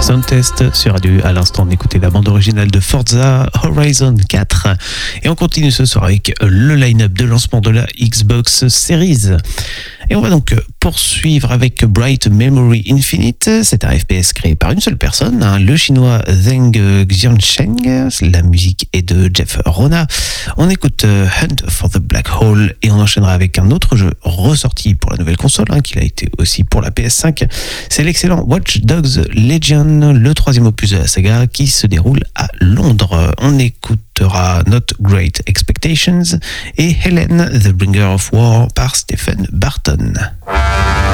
Soundtest sur Radio. À l'instant, on écoutait la bande originale de Forza Horizon 4. Et on continue ce soir avec le line-up de lancement de la Xbox Series. Et on va donc poursuivre avec Bright Memory Infinite. C'est un FPS créé par une seule personne, le chinois Zheng Xiansheng. La musique est de Jeff Rona. On écoute Hunt for the Black Hole et on enchaînera avec un autre jeu ressorti pour la nouvelle console, qui a été aussi pour la PS5. C'est l'excellent Watch Dogs Legion, le troisième opus de la saga qui se déroule à Londres. On écoutera Not Great Expectations et Helen, The Bringer of War par Stephen Barton.